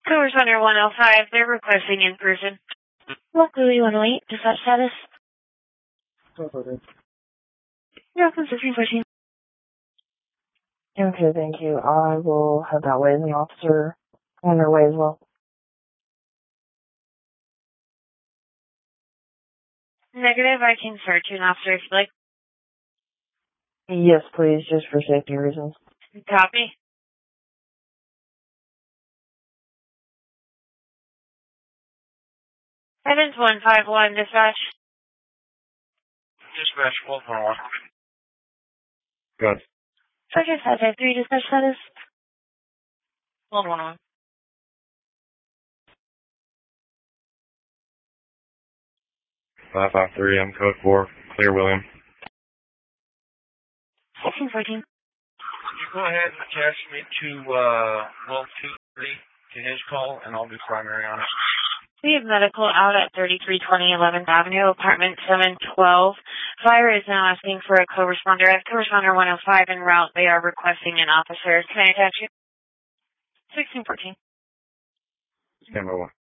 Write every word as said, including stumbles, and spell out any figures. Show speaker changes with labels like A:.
A: Co-responder one oh five, they're requesting in person. Luckily, one oh eight, dispatch status. You're welcome, sixteen fourteen.
B: Okay, thank you. I will head that way, and the officer on their way as well.
A: Negative, I can search an officer if you like.
B: Yes, please, just for safety reasons.
A: Copy. Evans one five one, dispatch.
C: Dispatch one one one. Good.
A: Sergeant five five three, dispatch status.
C: one one one. five five three, I'm code four. Clear, William.
A: sixteen fourteen.
C: Could you go ahead and attach me to, uh, well, two thirty to his call, and I'll do primary on it.
A: We have medical out at thirty-three twenty eleventh Avenue, apartment seven twelve. Fire is now asking for a co-responder. I have co-responder one oh five en route. They are requesting an officer. Can I attach you? sixteen fourteen.
C: Stand by one.